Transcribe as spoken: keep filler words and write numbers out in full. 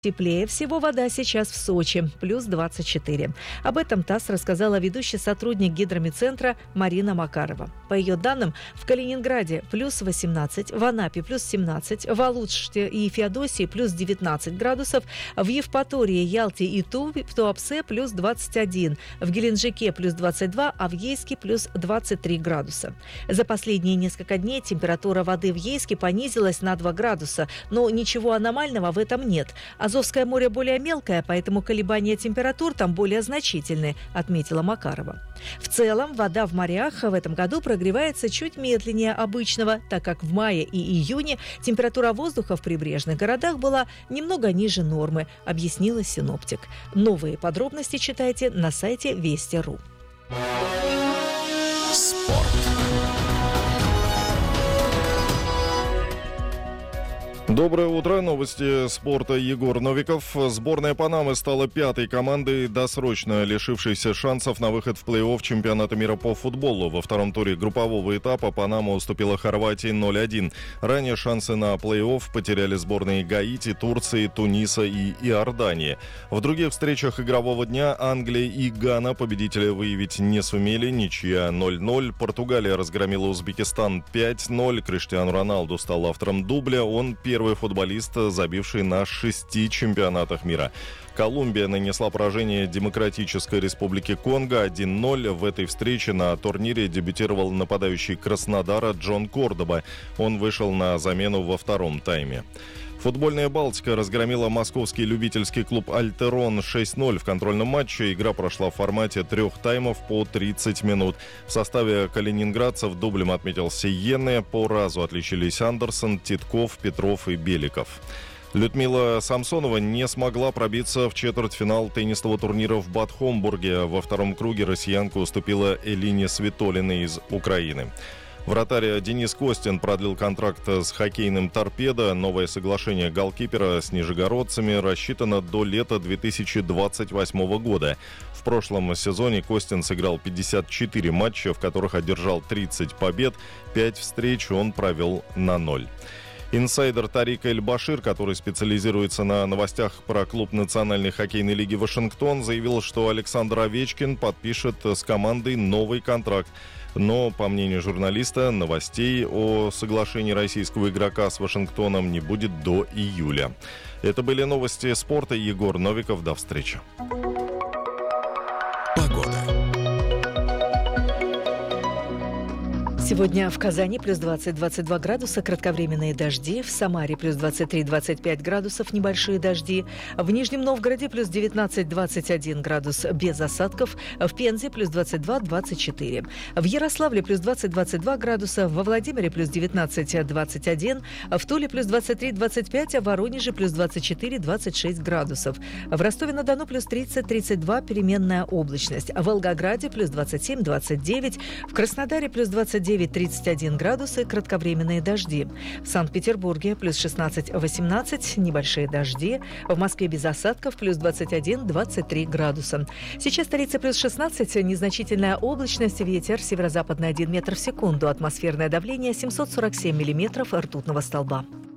Теплее всего вода сейчас в Сочи, плюс двадцать четыре. Об этом ТАСС рассказала ведущий сотрудник гидромедцентра Марина Макарова. По ее данным, в Калининграде плюс восемнадцать, в Анапе плюс семнадцать, в Алуште и Феодосии плюс девятнадцать градусов, в Евпатории, Ялте и Туапсе плюс двадцать один, в Геленджике плюс двадцать два, а в Ейске плюс двадцать три градуса. За последние несколько дней температура воды в Ейске понизилась на два градуса, но ничего аномального в этом нет. Азовское море более мелкое, поэтому колебания температур там более значительны, отметила Макарова. В целом, вода в морях в этом году прогревается чуть медленнее обычного, так как в мае и июне температура воздуха в прибрежных городах была немного ниже нормы, объяснила синоптик. Новые подробности читайте на сайте Вести точка ру. Спорт. Доброе утро. Новости спорта. Егор Новиков. Сборная Панамы стала пятой командой, досрочно лишившейся шансов на выход в плей-офф чемпионата мира по футболу. Во втором туре группового этапа Панама уступила Хорватии ноль один. Ранее шансы на плей-офф потеряли сборные Гаити, Турции, Туниса и Иордании. В других встречах игрового дня Англия и Гана победителя выявить не сумели. Ничья ноль ноль. Португалия разгромила Узбекистан пять ноль. Криштиану Роналду стал автором дубля. Он первый Первый футболист, забивший на шести чемпионатах мира. Колумбия нанесла поражение Демократической Республике Конго один ноль. В этой встрече на турнире дебютировал нападающий Краснодара Джон Кордоба. Он вышел на замену во втором тайме. Футбольная «Балтика» разгромила московский любительский клуб «Альтерон» шесть ноль в контрольном матче. Игра прошла в формате трех таймов по тридцать минут. В составе калининградцев дублем отметился Йенне. По разу отличились Андерсон, Титков, Петров и Беликов. Людмила Самсонова не смогла пробиться в четвертьфинал теннисного турнира в Бад Хомбурге. Во втором круге россиянка уступила Элине Свитолиной из Украины. Вратарь Денис Костин продлил контракт с хоккейным «Торпедо». Новое соглашение голкипера с нижегородцами рассчитано до лета две тысячи двадцать восьмого года. В прошлом сезоне Костин сыграл пятьдесят четыре матча, в которых одержал тридцать побед. пять встреч он провел на ноль. Инсайдер Тарик Эль-Башир, который специализируется на новостях про клуб Национальной хоккейной лиги «Вашингтон», заявил, что Александр Овечкин подпишет с командой новый контракт. Но, по мнению журналиста, новостей о соглашении российского игрока с Вашингтоном не будет до июля. Это были новости спорта. Егор Новиков. До встречи. Погода. Сегодня в Казани плюс двадцать - двадцать два градуса, кратковременные дожди. В Самаре плюс двадцать три - двадцать пять градусов, небольшие дожди. В Нижнем Новгороде плюс девятнадцать - двадцать один градус, без осадков. В Пензе плюс двадцать два - двадцать четыре. В Ярославле плюс двадцать - двадцать два градуса. Во Владимире плюс девятнадцать - двадцать один. В Туле плюс двадцать три - двадцать пять, а в Воронеже плюс двадцать четыре - двадцать шесть градусов. В Ростове-на-Дону плюс тридцать - тридцать два, переменная облачность. В Волгограде плюс двадцать семь - двадцать девять. В Краснодаре плюс двадцать девять - тридцать один градус и кратковременные дожди. В Санкт-Петербурге плюс шестнадцать - восемнадцать, небольшие дожди. В Москве без осадков плюс двадцать один - двадцать три градуса. Сейчас столица плюс шестнадцать, незначительная облачность, ветер северо-западный один метр в секунду, атмосферное давление семьсот сорок семь миллиметров ртутного столба.